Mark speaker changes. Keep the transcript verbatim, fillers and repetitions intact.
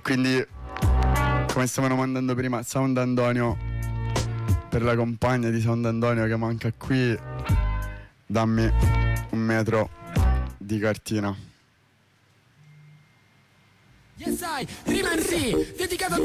Speaker 1: E quindi, come stavano mandando prima, Sound Antonio, per la compagna di Sound Antonio che manca qui, dammi un metro di cartina.
Speaker 2: Yes, I, Rimansi, dedicato a